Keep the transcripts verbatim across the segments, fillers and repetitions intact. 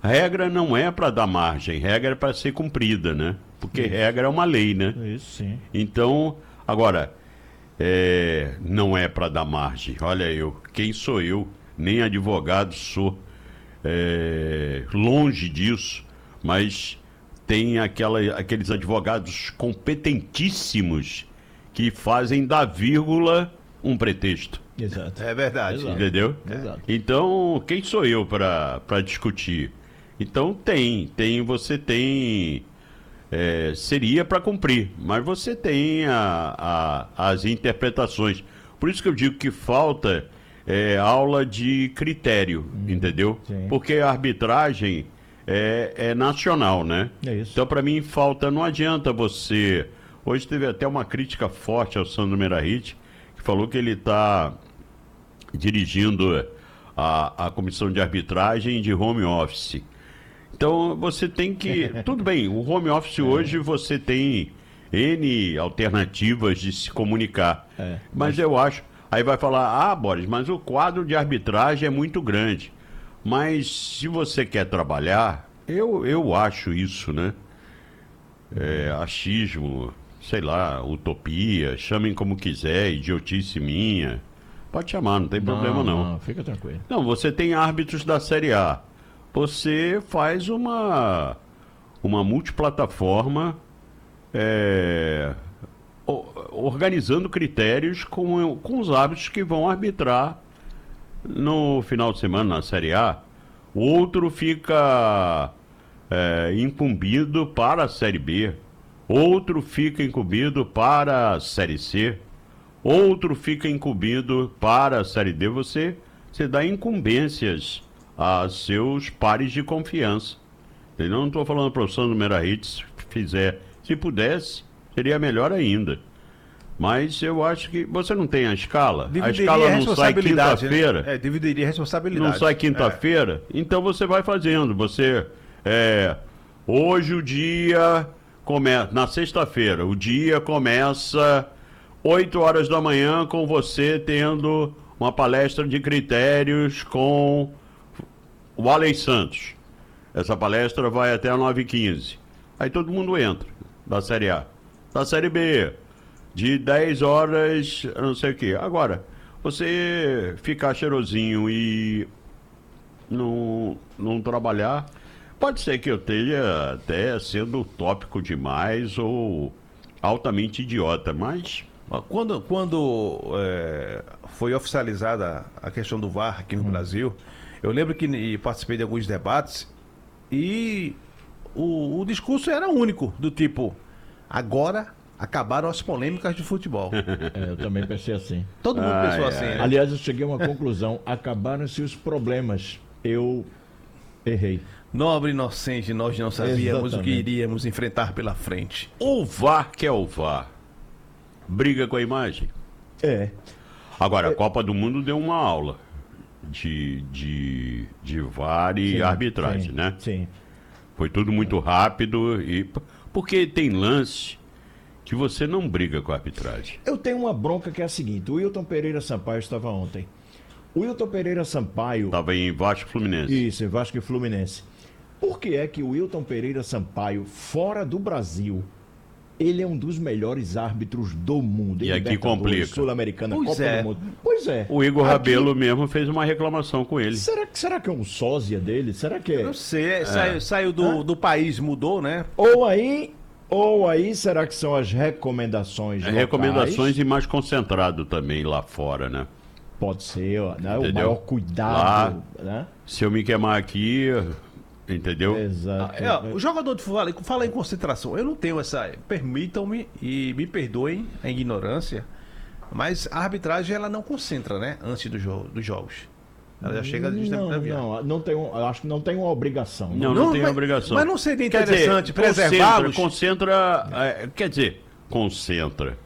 regra não é para dar margem, regra é para ser cumprida, né? Porque Isso. regra é uma lei, né? Isso, sim. Então, agora, é, não é para dar margem. Olha eu, quem sou eu? Nem advogado sou. É, longe disso, mas tem aquela, aqueles advogados competentíssimos que fazem da vírgula um pretexto. Exato. É verdade. Exato. Entendeu? Exato. Então, quem sou eu para para discutir? Então, tem, tem, você tem, é, seria para cumprir, mas você tem a, a, as interpretações. Por isso que eu digo que falta é, aula de critério, hum, entendeu? Sim. Porque a arbitragem é, é nacional, né? É isso. Então, para mim, falta, não adianta você... Hoje teve até uma crítica forte ao Sandro Meirahit, que falou que ele está dirigindo a, a comissão de arbitragem de home office. Então, você tem que... Tudo bem, o home office é. hoje você tem N alternativas de se comunicar. É. Mas, mas eu acho... Aí vai falar, ah, Boris, mas o quadro de arbitragem é muito grande. Mas se você quer trabalhar, eu, eu acho isso, né? É, achismo, sei lá, utopia, chamem como quiser, idiotice minha. Pode chamar, não tem não, problema não. Não, fica tranquilo. Não, você tem árbitros da Série A. Você faz uma, uma multiplataforma é, organizando critérios com, com os árbitros que vão arbitrar no final de semana na Série A. O outro fica é, incumbido para a Série B. Outro fica incumbido para a Série C. Outro fica incumbido para a Série D. Você, você dá incumbências a seus pares de confiança. Eu não estou falando para o Sandro Meirahit, se fizer. Se pudesse, seria melhor ainda. Mas eu acho que você não tem a escala. Dividiria a escala não sai quinta-feira. Né? É, dividiria a responsabilidade. Não sai quinta-feira. É. Então você vai fazendo. Você, é, hoje o dia começa, na sexta-feira, o dia começa oito horas da manhã com você tendo uma palestra de critérios com o Alex Santos. Essa palestra vai até às nove e quinze. Aí todo mundo entra, da Série A. Da Série B, de dez horas, não sei o quê. Agora, você ficar cheirosinho e não, não trabalhar, pode ser que eu esteja até sendo utópico demais ou altamente idiota, mas... Quando, quando é, foi oficializada a questão do V A R aqui no hum. Brasil, eu lembro que participei de alguns debates e o, o discurso era único, do tipo, agora acabaram as polêmicas de futebol. É, eu também pensei assim. Todo mundo ah, pensou é. assim, né? Aliás, eu cheguei a uma conclusão, acabaram-se os problemas. Eu errei. Nobre inocente, nós não sabíamos Exatamente. o que iríamos enfrentar pela frente. O V A R que é o V A R. Briga com a imagem. É. Agora, é. a Copa do Mundo deu uma aula de, de, de V A R e sim, arbitragem, sim, né? Sim. Foi tudo muito rápido e... Porque tem lance que você não briga com a arbitragem. Eu tenho uma bronca que é a seguinte. O Wilton Pereira Sampaio estava ontem. O Wilton Pereira Sampaio... Estava em Vasco e Fluminense. Isso, em Vasco e Fluminense. Por que é que o Wilton Pereira Sampaio, fora do Brasil... Ele é um dos melhores árbitros do mundo. E aqui complica. Sul-Americana, Copa é. do Mundo. Pois é. O Igor aqui... Rabelo mesmo fez uma reclamação com ele. Será, será que é um sósia dele? Será que é? Eu não sei. É. Saiu, saiu do, do país, mudou, né? Ou aí, ou aí, será que são as recomendações locais? Recomendações e mais concentrado também lá fora, né? Pode ser, né? O maior cuidado. Lá, né? Se eu me queimar aqui... Entendeu? Exato. Ah, é, o jogador de futebol fala em concentração. Eu não tenho essa. Permitam-me e me perdoem a ignorância, mas a arbitragem ela não concentra, né? Antes do jogo, dos jogos. Ela já chega de Não, não, não tem um, acho que não tem uma obrigação. Não, não, não tem mas, obrigação. Mas não seria interessante preservá-los? Concentra, concentra é, quer dizer, concentra.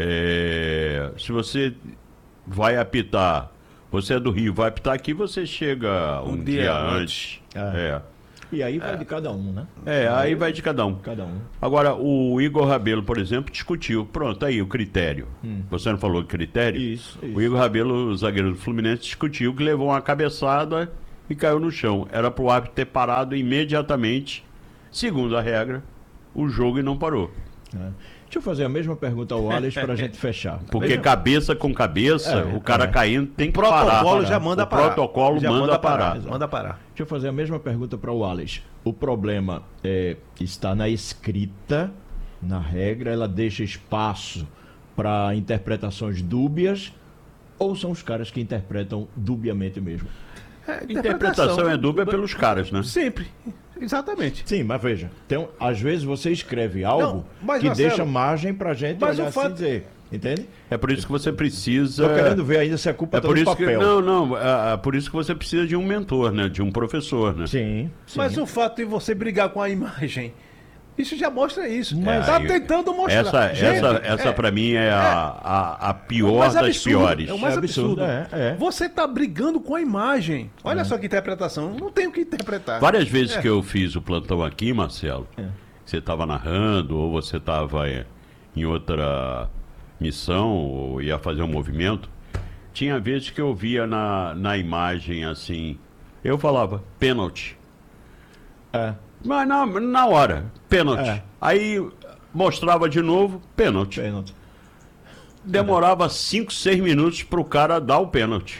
É, se você vai apitar, você é do Rio, vai apitar aqui, você chega um, um dia, dia antes. antes. É. é. E aí vai é. de cada um, né? É, aí vai de cada um. Cada um. Agora, o Igor Rabelo, por exemplo, discutiu. Pronto, aí o critério. Hum. Você não falou critério? Isso, isso. O Igor Rabelo, o zagueiro do Fluminense, discutiu que levou uma cabeçada e caiu no chão. Era para o árbitro ter parado imediatamente, segundo a regra, o jogo e não parou. É. Deixa eu fazer a mesma pergunta ao Wallace para a gente fechar. Porque Veja... cabeça com cabeça, É, o cara é. caindo tem que O parar. protocolo já manda o parar. protocolo Já manda, parar. parar. Manda parar. Deixa eu fazer a mesma pergunta para o Wallace. O problema é, está na escrita, na regra, ela deixa espaço para interpretações dúbias, ou são os caras que interpretam dubiamente mesmo? É, Interpretação é dúbia pelos caras, né? Sempre. Exatamente. Sim, mas veja, tem, às vezes você escreve algo Não, mas, que Marcelo, deixa margem pra gente mas olhar o fato- assim e dizer, entende? É por isso que você precisa. Tô querendo ver ainda se a culpa É tá por no isso que papel. não, não, é, é por isso que você precisa de um mentor, né? De um professor, né? Sim, sim. Mas o fato de você brigar com a imagem, isso já mostra isso. Mas tá aí, tentando mostrar. Essa, Gente, essa, essa é, para mim é, a, a, a é o pior mais das absurdo, piores. É o mais É absurdo. absurdo, é, é. Você tá brigando com a imagem. Olha só que interpretação. Não tem o que interpretar. Várias vezes É. que eu fiz o plantão aqui, Marcelo, É. você estava narrando ou você estava em outra missão ou ia fazer um movimento, tinha vezes que eu via na, na imagem assim, eu falava pênalti. É. Mas na, na hora, pênalti. É. Aí mostrava de novo, pênalti. Pênalti. Demorava cinco, seis minutos pro cara dar o pênalti.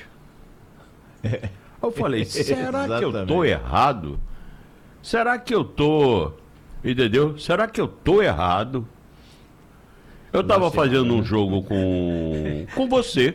Eu falei, será que eu tô Exatamente. errado? Será que eu tô... Entendeu? Será que eu tô errado? Eu tava fazendo um jogo com, com você,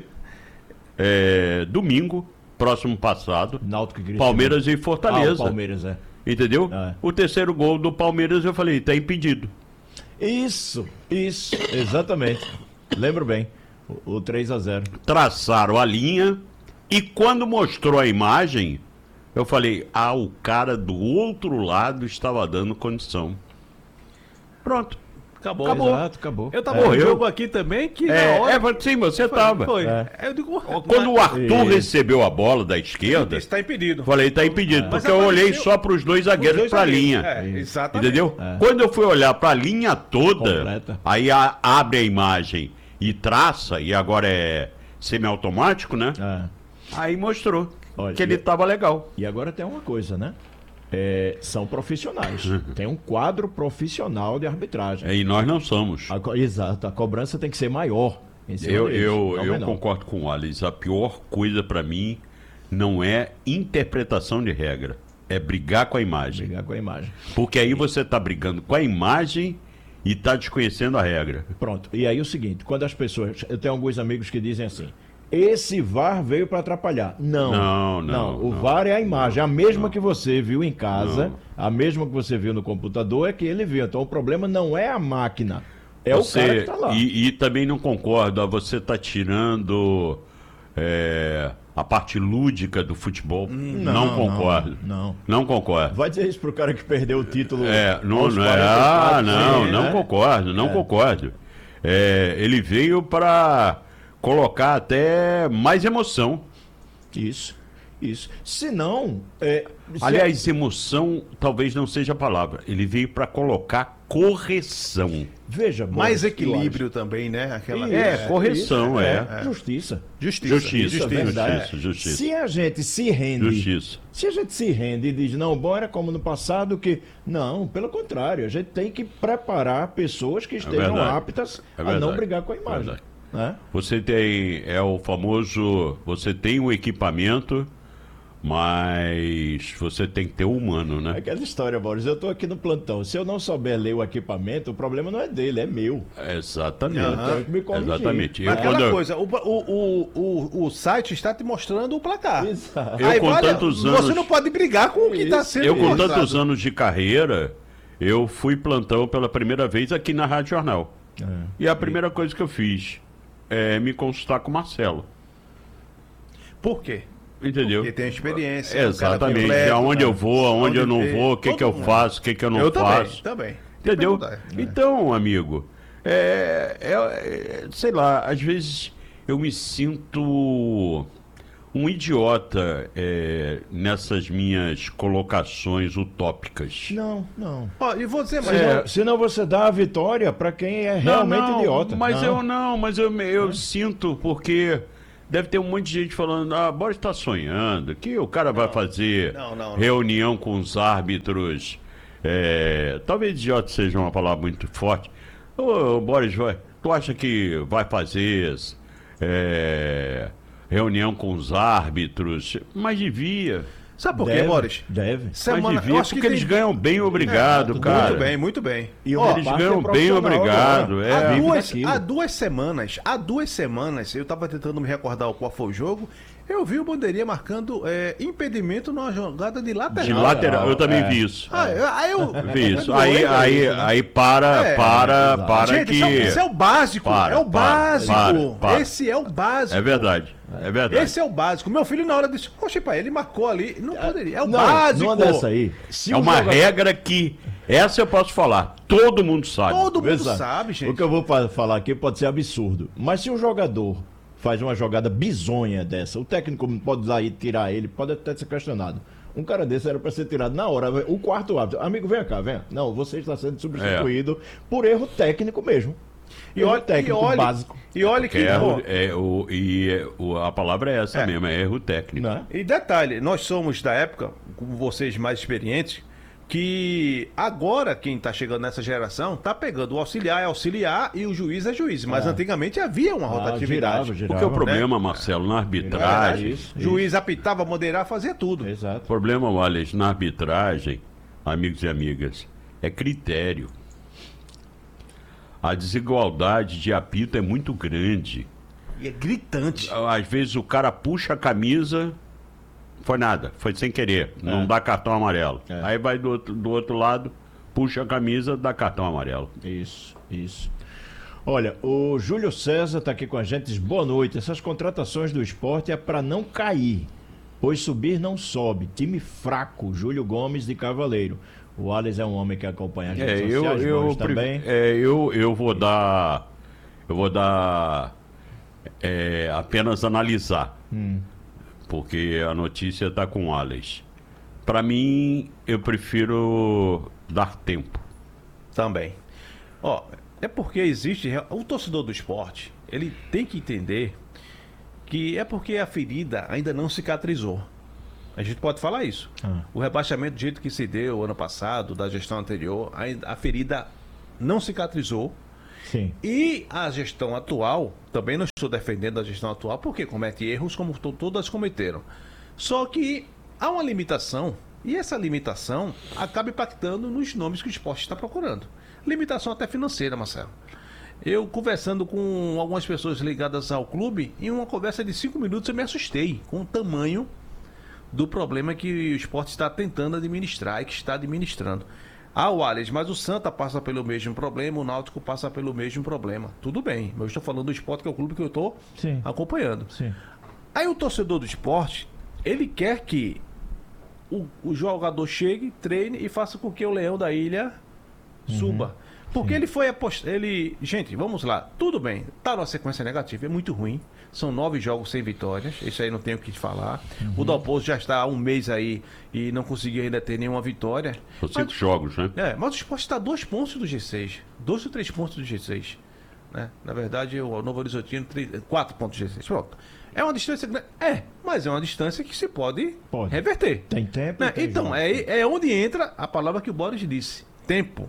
é, domingo, próximo passado, Náutico e Criciúma. Palmeiras e Ah, o Fortaleza. Palmeiras, é. Entendeu? É. O terceiro gol do Palmeiras eu falei, tá impedido. Isso, isso, exatamente. Lembro bem. O, o três a zero. Traçaram a linha e quando mostrou a imagem, eu falei, ah, o cara do outro lado estava dando condição. Pronto. Acabou. Acabou. Exato, acabou. Eu tava É, no eu- jogo aqui também que É, na hora... é, sim, você tava. Foi. É. Eu digo, Quando o Arthur Isso. recebeu a bola da esquerda, está impedido. falei, tá impedido, Mas porque eu olhei apareceu- só para os dois zagueiros Os dois para a zagueiros. linha. É, exatamente. Entendeu? É. Quando eu fui olhar para a linha toda, Completa. aí a- abre a imagem e traça, e agora é semiautomático, né? É. Aí mostrou Olha, que ele e- tava legal. E agora tem uma coisa, né? É, são profissionais. Tem um quadro profissional de arbitragem. É, e nós não somos. A co- exato, a cobrança tem que ser maior. em cima Eu, deles, eu, não eu menor. concordo com o Alice. A pior coisa para mim não é interpretação de regra, é brigar com a imagem. Brigar com a imagem. Porque aí você tá brigando com a imagem e tá desconhecendo a regra. Pronto. E aí o seguinte, quando as pessoas. Eu tenho alguns amigos que dizem assim. Esse V A R veio para atrapalhar. Não. Não, não, O não. V A R é a imagem. A mesma Não. que você viu em casa, Não. a mesma que você viu no computador é que ele viu. Então o problema não é a máquina. É Você- o cara que tá lá. E, e também não concordo, ah, você tá tirando é, a parte lúdica do futebol. não, concordo. Não. Não concordo. Vai dizer isso pro cara que perdeu o título. É, não, aos não, é, quarenta e ah, quatro, não, sim, não né? concordo, não concordo. É, ele veio para colocar até mais emoção. Isso, isso. Se não. É, se- Aliás, emoção talvez não seja a palavra. Ele veio para colocar correção. veja, Mais Boris, equilíbrio também, né? Aquela... Isso, É, correção, isso, é. Justiça. Justiça. Justiça, Isso é verdade. justiça, justiça. Se a gente se rende. Justiça. Se a gente se rende e diz, não, bom era como no passado, que. Não, pelo contrário, a gente tem que preparar pessoas que estejam verdade. aptas É a não verdade. brigar com a imagem. Verdade. Né? Você tem, é o famoso, você tem o equipamento, mas você tem que ter o humano, né? Aquela história, Boris, eu estou aqui no plantão. Se eu não souber ler o equipamento, o problema não é dele, é meu. Exatamente. Eu tenho que me corrigir. Exatamente. Mas Eu, aquela quando, eu- coisa, o, o, o, o, o site está te mostrando o placar. Exato. Eu com tantos anos- Você não pode brigar com o que está sendo eu com mostrado. tantos anos de carreira, eu fui plantão pela primeira vez aqui na Rádio Jornal. É. E a primeira coisa que eu fiz é me consultar com o Marcelo. Por quê? Entendeu? Porque tem experiência. um cara Exatamente. completo, Aonde né? eu vou, aonde eu não vê, vou, o que, todo que eu mundo. faço, o que, que eu não Eu também, faço. também. Tem Entendeu? que perguntar. Então, amigo, é, é- é- sei lá, às vezes eu me sinto um idiota é, nessas minhas colocações utópicas. Não, não. Ó, e vou dizer mais. É. Senão, senão você dá a vitória para quem é realmente não, idiota. Mas Não. eu não, mas eu, eu sinto porque deve ter um monte de gente falando, ah, Boris está sonhando, que o cara vai fazer não, não, não. reunião com os árbitros. É, talvez idiota seja uma palavra muito forte. Ô, Boris, vai, tu acha que vai fazer é, reunião com os árbitros? Mas devia. Sabe por quê, Deve, Boris? Deve. Semana, Mas devia, eu acho porque que eles tem- ganham bem, obrigado, É, cara. Muito bem, muito bem. E Ó, Eles parte é ganham bem, profissional, obrigado. né? É. Há vive duas, daquilo. há duas semanas, há duas semanas, eu tava tentando me recordar qual foi o jogo, eu vi o Bandeirinha marcando é, impedimento numa jogada de lateral. De lateral, eu também É. vi isso. Ah, eu- aí eu... Vi isso. Doido, Aí, aí, isso, né? aí para, É, para, exato. para Gente, que. isso, é, o- isso é o básico, Para, é o para, básico. para, para. Esse é o básico. É verdade. É verdade. Esse é o básico. Meu filho, na hora disse, poxa, pai, ele marcou ali. Não poderia. É o Não, básico. numa dessa aí. Se É o uma jogador- regra que. Essa eu posso falar. Todo mundo sabe. Todo mundo Exato. sabe, gente. O que eu vou fa- falar aqui pode ser absurdo. Mas se um jogador faz uma jogada bizonha dessa, o técnico pode usar e tirar ele, pode até ser questionado. Um cara desse era para ser tirado na hora. O quarto árbitro, amigo, vem cá, vem. Não, você está sendo substituído por erro técnico mesmo. E Erro olha, técnico e olha, básico. E olha que. Que é, pô, o- é, o, e é, o- a palavra é essa É. mesmo, é erro técnico. Né? E detalhe, nós somos da época, com vocês mais experientes, que agora quem tá chegando nessa geração tá pegando o auxiliar é auxiliar e o juiz é juiz. Mas É. antigamente havia uma Ah, rotatividade. girava, girava. Porque o né? problema, Marcelo, na arbitragem. Isso, Juiz apitava, moderar, fazia tudo. O Exato. problema, Wallace, na arbitragem, amigos e amigas, é critério. A desigualdade de apito é muito grande. E é gritante. Às vezes o cara puxa a camisa, foi nada, foi sem querer, não dá cartão amarelo. É. Aí vai do outro, do outro lado, puxa a camisa, dá cartão amarelo. Isso, isso. Olha, o Júlio César está aqui com a gente, diz, boa noite. Essas contratações do esporte é para não cair, pois subir não sobe. Time fraco, Júlio Gomes de Cavaleiro. O Alex é um homem que acompanha as É, redes eu, sociais, eu, nós pre- também. é, eu, eu vou dar. Eu vou dar. é, apenas analisar. Hum. Porque a notícia está com o Alex. Para mim, eu prefiro dar tempo. Também. Ó, é porque existe. O torcedor do esporte, ele tem que entender que é porque a ferida ainda não cicatrizou. A gente pode falar isso. Ah. O rebaixamento do jeito que se deu ano passado, da gestão anterior, ainda- a ferida não cicatrizou. Sim. E a gestão atual, também não estou defendendo a gestão atual, porque comete erros como to- todas cometeram. Só que há uma limitação, e essa limitação acaba impactando nos nomes que o esporte está procurando. Limitação até financeira, Marcelo. Eu conversando com algumas pessoas ligadas ao clube, em uma conversa de cinco minutos eu me assustei com o tamanho do problema que o esporte está tentando administrar e que está administrando. Ah, o Alex, mas o Santa passa pelo mesmo problema, o Náutico passa pelo mesmo problema. Tudo bem, mas eu estou falando do esporte, que é o clube que eu estou Sim. acompanhando. Sim. Aí o torcedor do esporte, ele quer que o, o jogador chegue, treine e faça com que o Leão da Ilha suba. Porque ele foi apost... ele Gente, vamos lá. Tudo bem, tá numa sequência negativa, é muito ruim. São nove jogos sem vitórias, isso aí não tenho o que te falar. O Dalpozo já está há um mês aí e não conseguiu ainda ter nenhuma vitória. São cinco Mas- jogos, né? é, mas o esporte está a dois pontos do G seis. Dois ou três pontos do G seis. Né? Na verdade, o Novo Horizontino, três, quatro pontos do G seis. Pronto. É uma distância grande. É, mas é uma distância que se pode, Pode. reverter. Tem tempo. Né? tem Então, jogo. é, é onde entra a palavra que o Boris disse: tempo.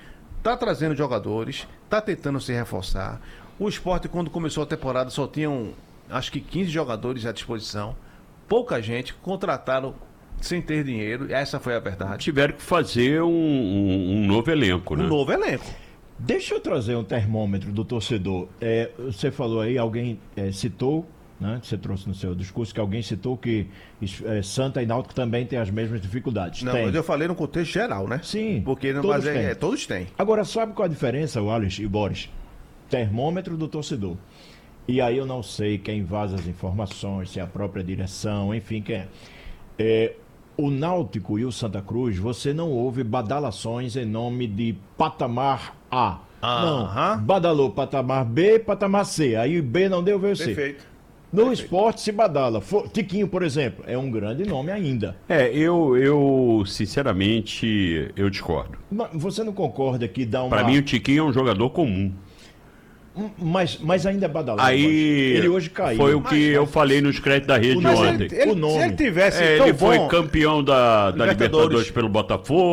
Tá trazendo jogadores, tá tentando se reforçar. O esporte, quando começou a temporada, só tinham acho que quinze jogadores à disposição. Pouca gente, contrataram sem ter dinheiro, essa foi a verdade. Tiveram que fazer um, um- um novo elenco, né? Um novo elenco. Deixa eu trazer um termômetro do torcedor. É, você falou aí, alguém é, citou, né? Você trouxe no seu discurso que alguém citou que é, Santa e Náutico também têm as mesmas dificuldades. Não, Tem. mas eu falei no contexto geral, né? Sim, Porque não, todos mas é, têm. é, todos têm. Agora, sabe qual a diferença, Wallace e Boris? Termômetro do torcedor. E aí eu não sei quem vaza as informações, se é a própria direção, enfim, quem é. É, o Náutico e o Santa Cruz, você não ouve badalações em nome de patamar A. Aham. Não, badalou patamar B, patamar C. Aí o B não deu, veio C. Perfeito. No esporte se badala. Fo- Tiquinho, por exemplo, é um grande nome ainda. É, eu, eu sinceramente, eu discordo. Mas você não concorda que dá uma... Para mim, o Tiquinho é um jogador comum. Mas, mas ainda é badalado. Aí Ele hoje caiu. foi o Mas- que eu mas- falei nos créditos da rede O Mas nome. ontem. ele, ele, O nome. se ele tivesse É, tão ele foi bom, campeão da, da Libertadores. Libertadores pelo Botafogo.